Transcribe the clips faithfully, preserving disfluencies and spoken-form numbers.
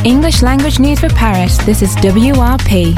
English language news for Paris. This is W R P.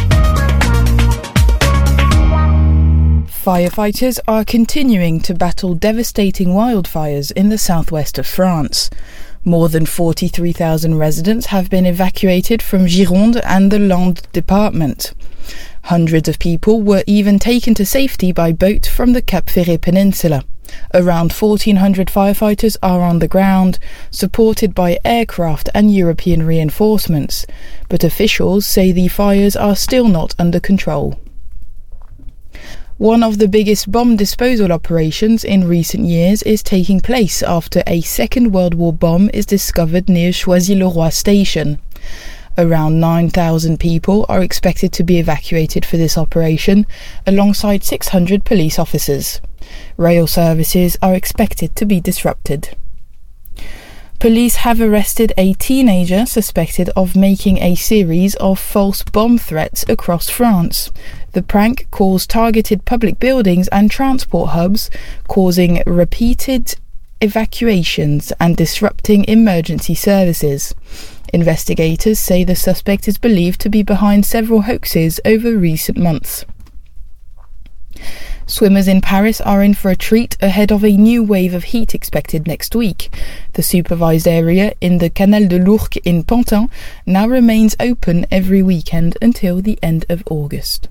Firefighters are continuing to battle devastating wildfires in the southwest of France. More than forty-three thousand residents have been evacuated from Gironde and the Landes department. Hundreds of people were even taken to safety by boat from the Cap Ferret Peninsula. Around fourteen hundred firefighters are on the ground, supported by aircraft and European reinforcements, but officials say the fires are still not under control. One of the biggest bomb disposal operations in recent years is taking place after a Second World War bomb is discovered near Choisy-le-Roi station. Around nine thousand people are expected to be evacuated for this operation, alongside six hundred police officers. Rail services are expected to be disrupted. Police have arrested a teenager suspected of making a series of false bomb threats across France. The prank caused targeted public buildings and transport hubs, causing repeated evacuations and disrupting emergency services. Investigators say the suspect is believed to be behind several hoaxes over recent months. Swimmers in Paris are in for a treat ahead of a new wave of heat expected next week. The supervised area in the Canal de l'Ourcq in Pantin now remains open every weekend until the end of August.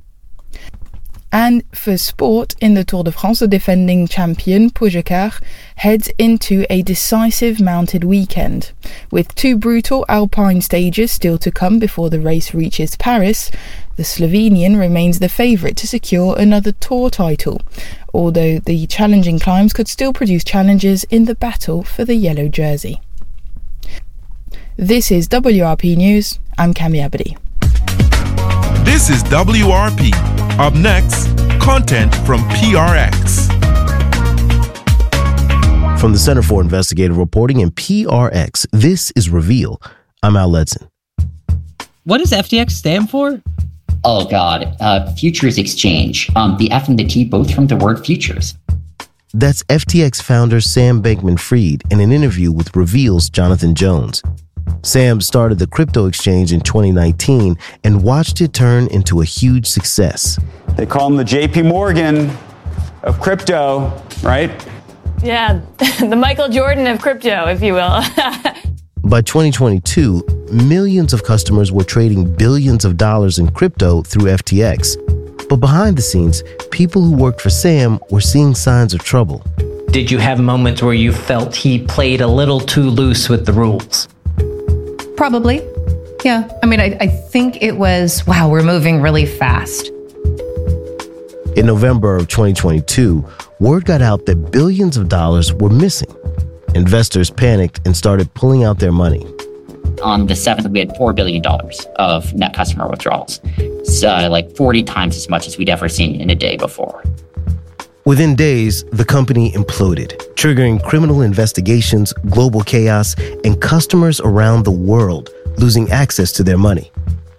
And for sport, in the Tour de France, the defending champion Pogačar heads into a decisive mounted weekend. With two brutal alpine stages still to come before the race reaches Paris, the Slovenian remains the favourite to secure another Tour title, although the challenging climbs could still produce challenges in the battle for the yellow jersey. This is W R P News. I'm Cami Abadi. This is W R P. Up next, content from P R X. From the Center for Investigative Reporting and P R X, this is Reveal. I'm Al Ledson. What does F T X stand for? Oh, God. Uh, futures exchange. Um, the F and the T both from the word futures. That's F T X founder Sam Bankman-Fried in an interview with Reveal's Jonathan Jones. Sam started the crypto exchange in twenty nineteen and watched it turn into a huge success. They call him the J P Morgan of crypto, right? Yeah, the Michael Jordan of crypto, if you will. By twenty twenty-two, millions of customers were trading billions of dollars in crypto through F T X. But behind the scenes, people who worked for Sam were seeing signs of trouble. Did you have moments where you felt he played a little too loose with the rules? Probably. Yeah. I mean, I, I think it was, wow, we're moving really fast. In November of twenty twenty-two, word got out that billions of dollars were missing. Investors panicked and started pulling out their money. On the seventh, we had four billion dollars of net customer withdrawals. So, uh, like forty times as much as we'd ever seen in a day before. Within days, the company imploded, triggering criminal investigations, global chaos, and customers around the world losing access to their money.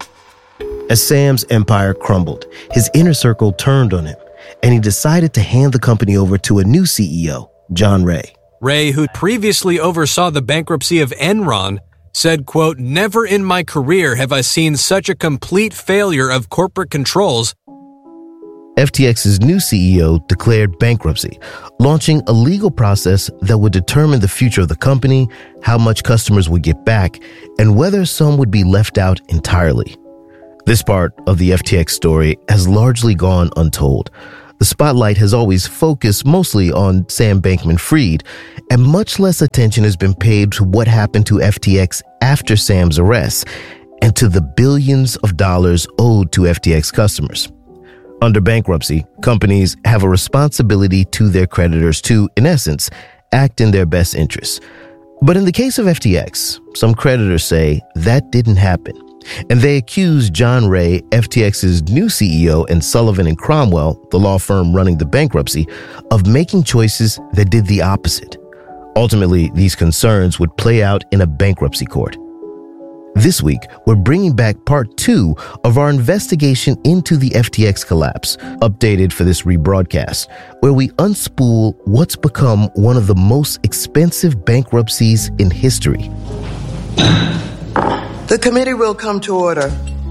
As Sam's empire crumbled, his inner circle turned on him, and he decided to hand the company over to a new C E O, John Ray. Ray, who previously oversaw the bankruptcy of Enron, said, quote, "Never in my career have I seen such a complete failure of corporate controls." F T X's new C E O declared bankruptcy, launching a legal process that would determine the future of the company, how much customers would get back, and whether some would be left out entirely. This part of the F T X story has largely gone untold. The spotlight has always focused mostly on Sam Bankman-Fried, and much less attention has been paid to what happened to F T X after Sam's arrest and to the billions of dollars owed to F T X customers. Under bankruptcy, companies have a responsibility to their creditors to, in essence, act in their best interests. But in the case of F T X, some creditors say that didn't happen, and they accuse John Ray, F T X's new C E O, and Sullivan and Cromwell, the law firm running the bankruptcy, of making choices that did the opposite. Ultimately, these concerns would play out in a bankruptcy court. This week, we're bringing back part two of our investigation into the F T X collapse, updated for this rebroadcast, where we unspool what's become one of the most expensive bankruptcies in history. The committee will come to order.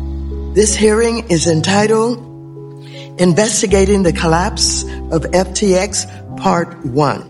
This hearing is entitled Investigating the Collapse of F T X Part one.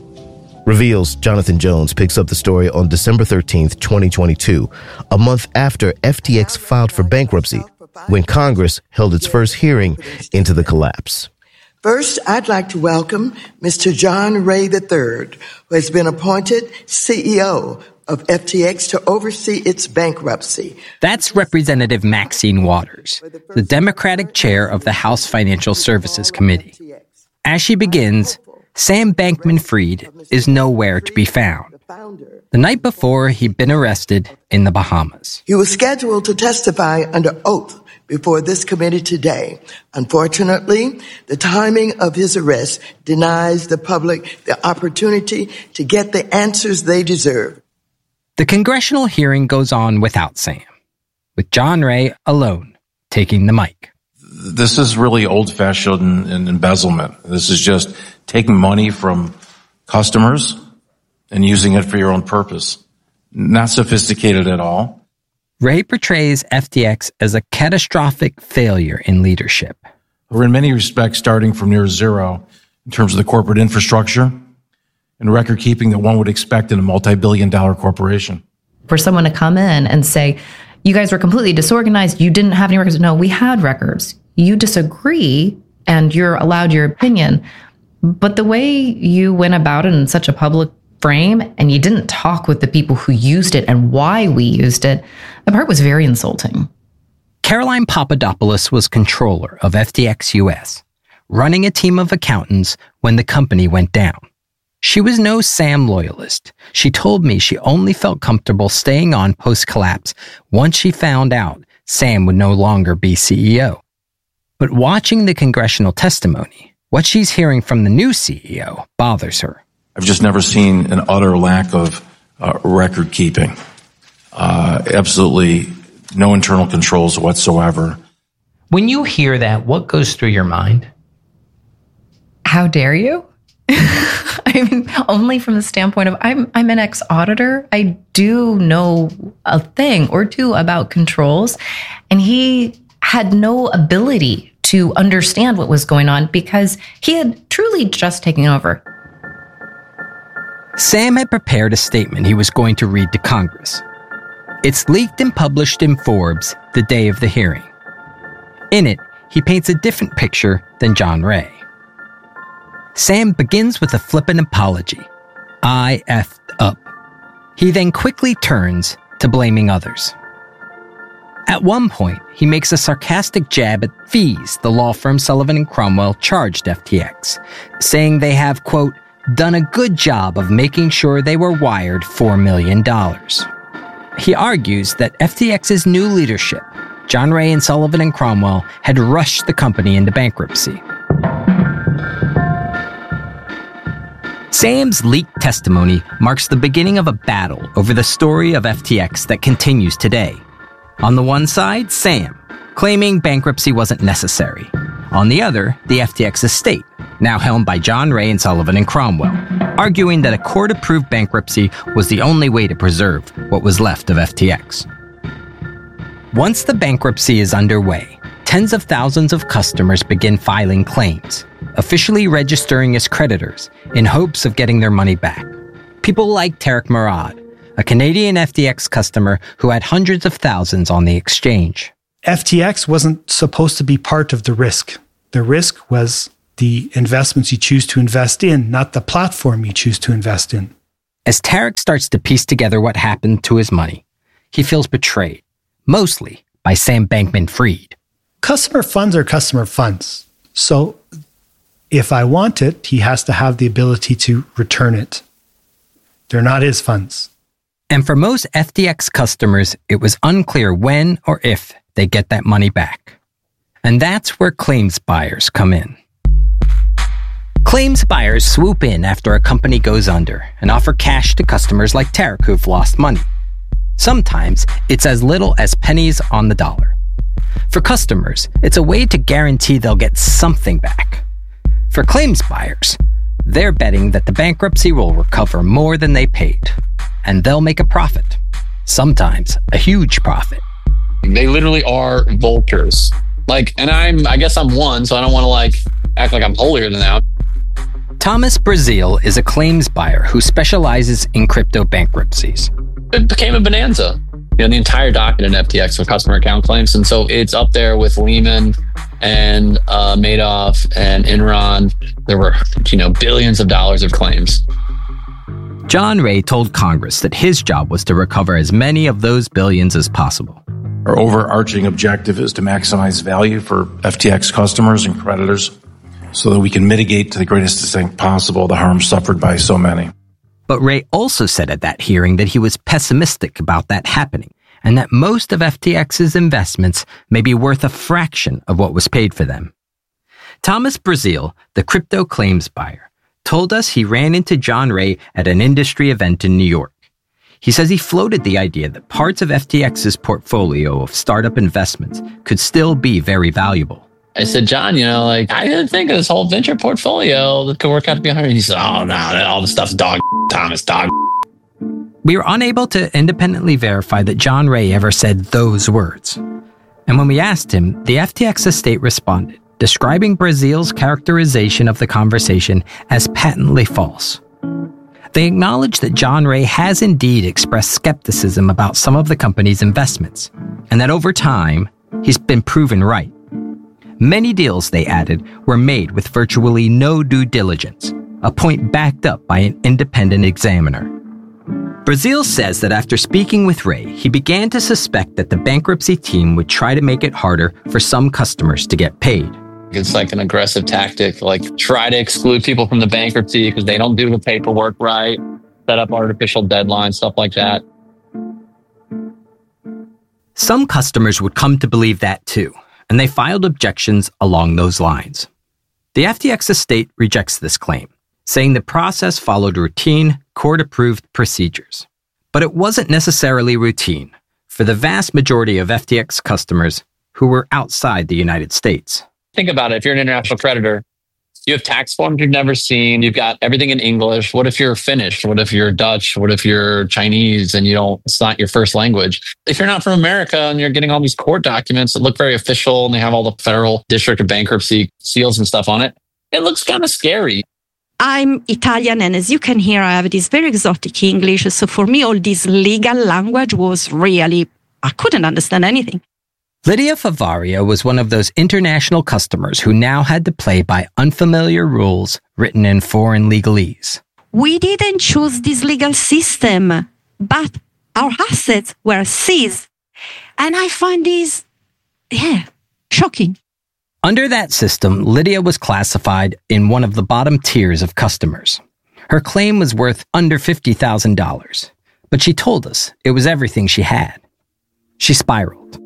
Reveals Jonathan Jones picks up the story on December thirteenth, twenty twenty-two, a month after F T X filed for bankruptcy, when Congress held its first hearing into the collapse. First, I'd like to welcome Mister John Ray the third, who has been appointed C E O of F T X to oversee its bankruptcy. That's Representative Maxine Waters, the Democratic chair of the House Financial Services Committee. As she begins, Sam Bankman-Fried is nowhere to be found. The night before, he'd been arrested in the Bahamas. He was scheduled to testify under oath before this committee today. Unfortunately, the timing of his arrest denies the public the opportunity to get the answers they deserve. The congressional hearing goes on without Sam, with John Ray alone taking the mic. This is really old-fashioned in embezzlement. This is just taking money from customers and using it for your own purpose. Not sophisticated at all. Ray portrays F T X as a catastrophic failure in leadership. We're in many respects starting from near zero in terms of the corporate infrastructure and record keeping that one would expect in a multi-billion dollar corporation. For someone to come in and say, you guys were completely disorganized, you didn't have any records. No, we had records. You disagree and you're allowed your opinion. But the way you went about it in such a public frame and you didn't talk with the people who used it and why we used it, the part was very insulting. Caroline Papadopoulos was controller of F T X U S, running a team of accountants when the company went down. She was no Sam loyalist. She told me she only felt comfortable staying on post-collapse once she found out Sam would no longer be C E O. But watching the congressional testimony, what she's hearing from the new C E O bothers her. I've just never seen an utter lack of uh, record keeping. Uh, absolutely no internal controls whatsoever. When you hear that, what goes through your mind? How dare you? I mean, only from the standpoint of I'm I'm an ex-auditor. I do know a thing or two about controls, and he had no ability to understand what was going on because he had truly just taken over. Sam had prepared a statement he was going to read to Congress. It's leaked and published in Forbes the day of the hearing. In it, he paints a different picture than John Ray. Sam begins with a flippant apology. I effed up. He then quickly turns to blaming others. At one point, he makes a sarcastic jab at fees the law firm Sullivan and Cromwell charged F T X, saying they have, quote, done a good job of making sure they were wired four million dollars. He argues that F T X's new leadership, John Ray and Sullivan and Cromwell, had rushed the company into bankruptcy. Sam's leaked testimony marks the beginning of a battle over the story of F T X that continues today. On the one side, Sam, claiming bankruptcy wasn't necessary. On the other, the F T X estate, now helmed by John Ray and Sullivan and Cromwell, arguing that a court-approved bankruptcy was the only way to preserve what was left of F T X. Once the bankruptcy is underway, tens of thousands of customers begin filing claims, officially registering as creditors in hopes of getting their money back. People like Tarek Murad, a Canadian F T X customer who had hundreds of thousands on the exchange. F T X wasn't supposed to be part of the risk. The risk was the investments you choose to invest in, not the platform you choose to invest in. As Tarek starts to piece together what happened to his money, he feels betrayed, mostly by Sam Bankman-Fried. Customer funds are customer funds. So if I want it, he has to have the ability to return it. They're not his funds. And for most F T X customers, it was unclear when or if they get that money back. And that's where claims buyers come in. Claims buyers swoop in after a company goes under and offer cash to customers like Tarek who've lost money. Sometimes it's as little as pennies on the dollar. For customers, it's a way to guarantee they'll get something back. For claims buyers, they're betting that the bankruptcy will recover more than they paid, and they'll make a profit. sometimes a huge profit. They literally are vultures. Like, and I'm, I guess I'm one, so I don't want to like act like I'm holier than thou. Thomas Brazil is a claims buyer who specializes in crypto bankruptcies. It became a bonanza. You know, the entire docket in F T X for customer account claims. And so it's up there with Lehman and uh, Madoff and Enron. There were, you know, billions of dollars of claims. John Ray told Congress that his job was to recover as many of those billions as possible. Our overarching objective is to maximize value for F T X customers and creditors so that we can mitigate to the greatest extent possible the harm suffered by so many. But Ray also said at that hearing that he was pessimistic about that happening and that most of F T X's investments may be worth a fraction of what was paid for them. Thomas Brazil, the crypto claims buyer, told us he ran into John Ray at an industry event in New York. He says he floated the idea that parts of F T X's portfolio of startup investments could still be very valuable. I said, John, you know, like, I didn't think of this whole venture portfolio that could work out to be one hundred. He said, oh, no, all the stuff's dog, Thomas, dog. We were unable to independently verify that John Ray ever said those words. And when we asked him, the F T X estate responded, describing Brazil's characterization of the conversation as patently false. They acknowledged that John Ray has indeed expressed skepticism about some of the company's investments, and that over time, he's been proven right. Many deals, they added, were made with virtually no due diligence, a point backed up by an independent examiner. Brazil says that after speaking with Ray, he began to suspect that the bankruptcy team would try to make it harder for some customers to get paid. It's like an aggressive tactic, like try to exclude people from the bankruptcy because they don't do the paperwork right, set up artificial deadlines, stuff like that. Some customers would come to believe that too, and they filed objections along those lines. The F T X estate rejects this claim, saying the process followed routine, court-approved procedures. But it wasn't necessarily routine for the vast majority of F T X customers who were outside the United States. Think about it. If you're an international creditor, you have tax forms you've never seen. You've got everything in English. What if you're Finnish? What if you're Dutch? What if you're Chinese and you don't, it's not your first language? If you're not from America and you're getting all these court documents that look very official and they have all the federal district of bankruptcy seals and stuff on it, it looks kind of scary. I'm Italian, and as you can hear, I have this very exotic English. So for me, all this legal language was really, I couldn't understand anything. Lydia Favaria was one of those international customers who now had to play by unfamiliar rules written in foreign legalese. We didn't choose this legal system, but our assets were seized. And I find this, yeah, shocking. Under that system, Lydia was classified in one of the bottom tiers of customers. Her claim was worth under fifty thousand dollars, but she told us it was everything she had. She spiraled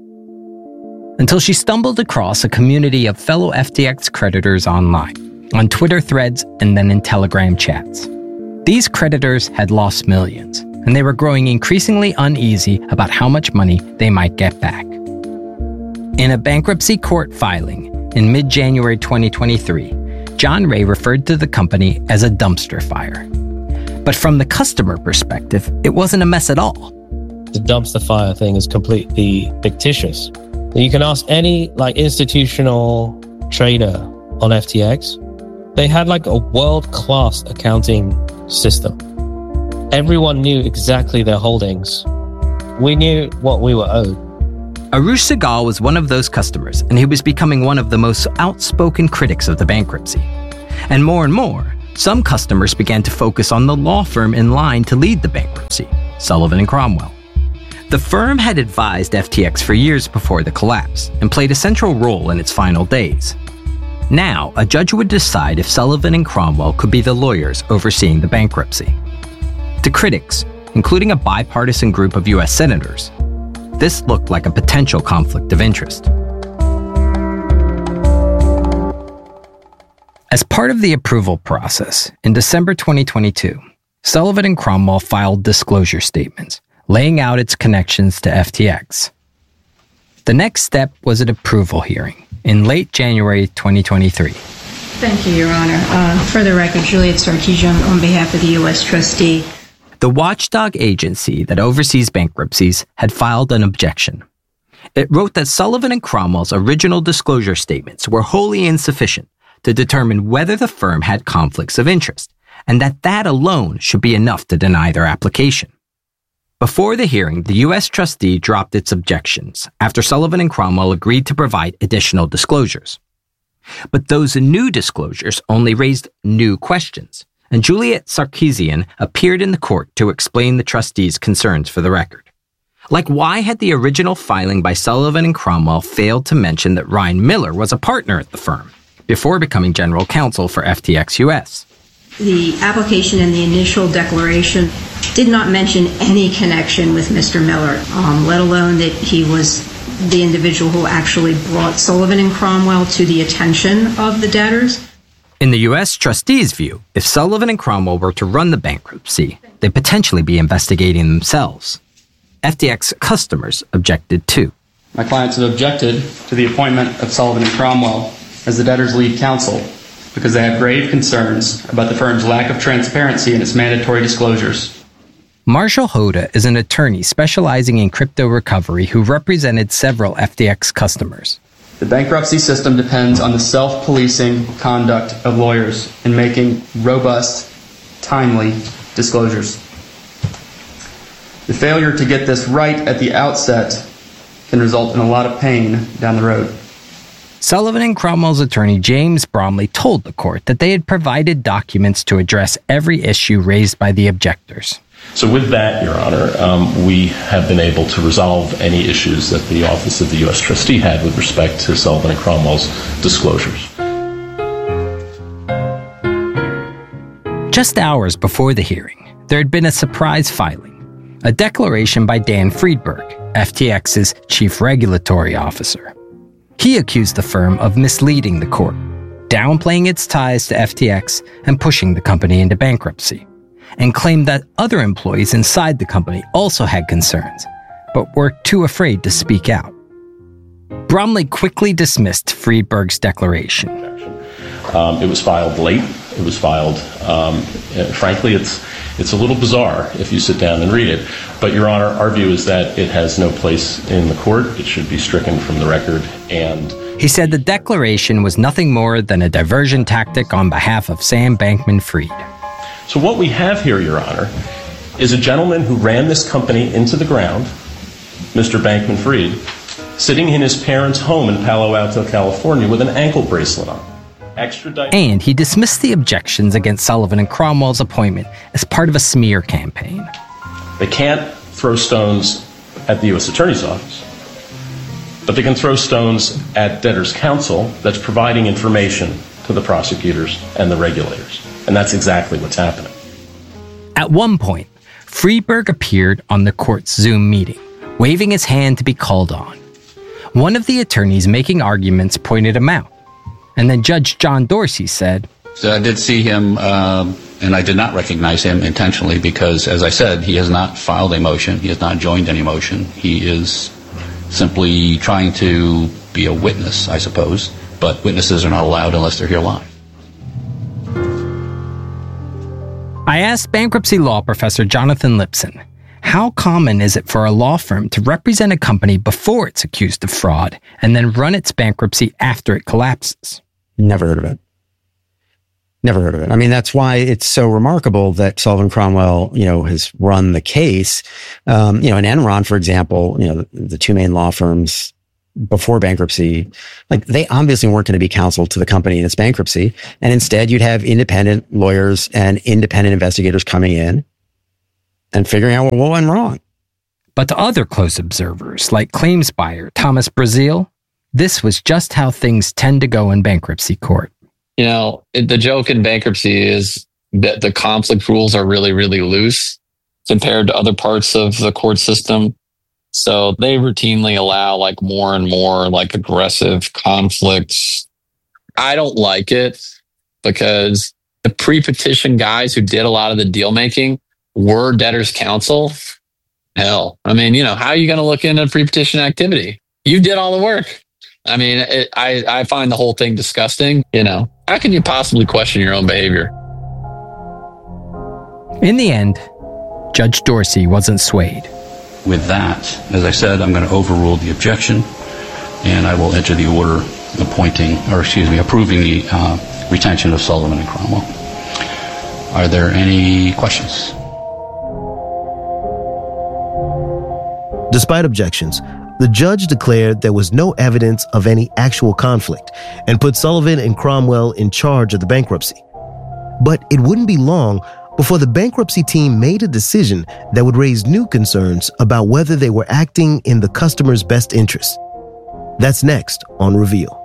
until she stumbled across a community of fellow F T X creditors online, on Twitter threads and then in Telegram chats. These creditors had lost millions, and they were growing increasingly uneasy about how much money they might get back. In a bankruptcy court filing in mid-January twenty twenty-three, John Ray referred to the company as a dumpster fire. But from the customer perspective, it wasn't a mess at all. The dumpster fire thing is completely fictitious. You can ask any like institutional trader on F T X. They had like a world-class accounting system. Everyone knew exactly their holdings. We knew what we were owed. Arush Segal was one of those customers, and he was becoming one of the most outspoken critics of the bankruptcy. And more and more, some customers began to focus on the law firm in line to lead the bankruptcy, Sullivan and Cromwell. The firm had advised F T X for years before the collapse and played a central role in its final days. Now, a judge would decide if Sullivan and Cromwell could be the lawyers overseeing the bankruptcy. To critics, including a bipartisan group of U S senators, this looked like a potential conflict of interest. As part of the approval process, in December twenty twenty-two, Sullivan and Cromwell filed disclosure statements, laying out its connections to F T X. The next step was an approval hearing in late January twenty twenty-three. Thank you, Your Honor. Uh, for the record, Juliet Sarkeesian on behalf of the U S trustee. The watchdog agency that oversees bankruptcies had filed an objection. It wrote that Sullivan and Cromwell's original disclosure statements were wholly insufficient to determine whether the firm had conflicts of interest, and that that alone should be enough to deny their application. Before the hearing, the U S trustee dropped its objections after Sullivan and Cromwell agreed to provide additional disclosures. But those new disclosures only raised new questions, and Juliet Sarkeesian appeared in the court to explain the trustee's concerns for the record. Like, why had the original filing by Sullivan and Cromwell failed to mention that Ryan Miller was a partner at the firm before becoming general counsel for F T X U S? The application and the initial declaration did not mention any connection with Mister Miller, um, let alone that he was the individual who actually brought Sullivan and Cromwell to the attention of the debtors. In the U S trustee's view, if Sullivan and Cromwell were to run the bankruptcy, they'd potentially be investigating themselves. F T X customers objected too. My clients have objected to the appointment of Sullivan and Cromwell as the debtor's lead counsel because they have grave concerns about the firm's lack of transparency in its mandatory disclosures. Marshall Hoda is an attorney specializing in crypto recovery who represented several F T X customers. The bankruptcy system depends on the self-policing conduct of lawyers in making robust, timely disclosures. The failure to get this right at the outset can result in a lot of pain down the road. Sullivan and Cromwell's attorney James Bromley told the court that they had provided documents to address every issue raised by the objectors. So with that, Your Honor, um, we have been able to resolve any issues that the Office of the U S Trustee had with respect to Sullivan and Cromwell's disclosures. Just hours before the hearing, there had been a surprise filing. A declaration by Dan Friedberg, F T X's chief regulatory officer. He accused the firm of misleading the court, downplaying its ties to F T X and pushing the company into bankruptcy, and claimed that other employees inside the company also had concerns, but were too afraid to speak out. Bromley quickly dismissed Friedberg's declaration. Um, it was filed late. It was filed, um, frankly, it's it's a little bizarre if you sit down and read it. But, Your Honor, our view is that it has no place in the court. It should be stricken from the record. And he said the declaration was nothing more than a diversion tactic on behalf of Sam Bankman-Fried. So what we have here, Your Honor, is a gentleman who ran this company into the ground, Mister Bankman-Fried, sitting in his parents' home in Palo Alto, California, with an ankle bracelet on. Extradite. And he dismissed the objections against Sullivan and Cromwell's appointment as part of a smear campaign. They can't throw stones at the U S Attorney's Office, but they can throw stones at debtors' counsel that's providing information to the prosecutors and the regulators. And that's exactly what's happening. At one point, Friedberg appeared on the court's Zoom meeting, waving his hand to be called on. One of the attorneys making arguments pointed him out. And then Judge John Dorsey said, So I did see him, um, and I did not recognize him intentionally because, as I said, he has not filed a motion. He has not joined any motion. He is simply trying to be a witness, I suppose. But witnesses are not allowed unless they're here live. I asked bankruptcy law professor Jonathan Lipson, how common is it for a law firm to represent a company before it's accused of fraud and then run its bankruptcy after it collapses? Never heard of it. Never heard of it. I mean, that's why it's so remarkable that Sullivan Cromwell, you know, has run the case. Um, you know, in Enron, for example, you know, the, the two main law firms before bankruptcy, like they obviously weren't going to be counsel to the company in its bankruptcy. And instead you'd have independent lawyers and independent investigators coming in and figuring out what went wrong. But to other close observers, like claims buyer Thomas Brazil, this was just how things tend to go in bankruptcy court. You know, the joke in bankruptcy is that the conflict rules are really, really loose compared to other parts of the court system. So they routinely allow like more and more like aggressive conflicts. I don't like it because the pre-petition guys who did a lot of the deal making were debtors' counsel. Hell, I mean, you know, how are you going to look into pre-petition activity? You did all the work. I mean, it, I, I find the whole thing disgusting. You know, how can you possibly question your own behavior? In the end, Judge Dorsey wasn't swayed. With that, as I said, I'm going to overrule the objection, and I will enter the order appointing, or excuse me, approving the uh, retention of Sullivan and Cromwell. Are there any questions? Despite objections, the judge declared there was no evidence of any actual conflict and put Sullivan and Cromwell in charge of the bankruptcy. But it wouldn't be long before the bankruptcy team made a decision that would raise new concerns about whether they were acting in the customer's best interest. That's next on Reveal.